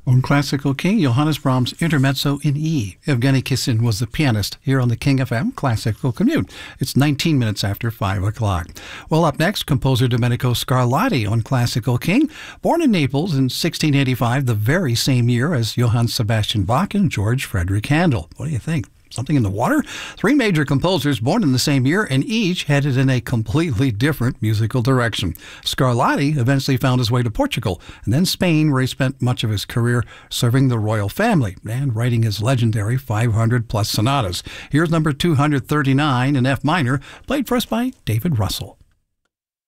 On Classical King, Johannes Brahms' Intermezzo in E. Evgeny Kissin was the pianist here on the King FM Classical Commute. It's 19 minutes after 5 o'clock. Well, up next, composer Domenico Scarlatti on Classical King. Born in Naples in 1685, the very same year as Johann Sebastian Bach and George Frederick Handel. What do you think? Something in the water? Three major composers born in the same year and each headed in a completely different musical direction. Scarlatti eventually found his way to Portugal and then Spain, where he spent much of his career serving the royal family and writing his legendary 500-plus sonatas. Here's number 239 in F minor, played for us by David Russell.